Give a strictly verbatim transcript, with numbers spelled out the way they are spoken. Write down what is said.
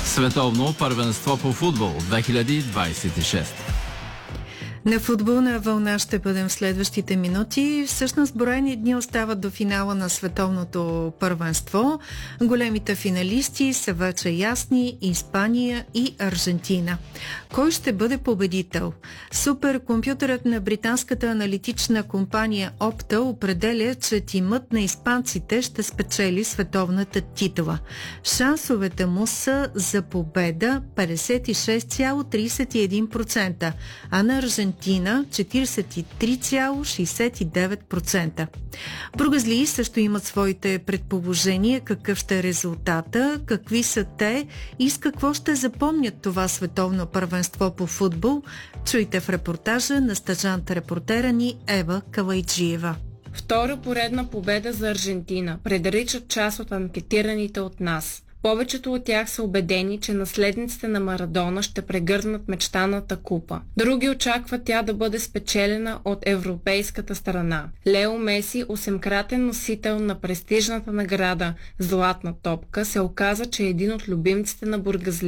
Световно първенство по футбол две хиляди двадесет и шеста. На футболна вълна ще бъдем в следващите минути. Всъщност броени дни остават до финала на световното първенство. Големите финалисти са вече ясни – Испания и Аржентина. Кой ще бъде победител? Суперкомпютърът на британската аналитична компания Opta определя, че тимът на испанците ще спечели световната титла. Шансовете му са за победа петдесет и шест цяло тридесет и един процента, а на Аржентина четиридесет и три цяло шестдесет и девет процента. Бургазлии също имат своите предположения какъв ще е резултата, какви са те и с какво ще запомнят това световно първенство по футбол. Чуйте в репортажа на стажант-репортера ни Ева Калайджиева. Втора поредна победа за Аржентина предричат част от анкетираните от нас. Повечето от тях са убедени, че наследниците на Марадона ще прегърнат мечтаната купа. Други очакват тя да бъде спечелена от европейската страна. Лео Меси, осемкратен носител на престижната награда Златна топка, се оказа, че е един от любимците на бургазли.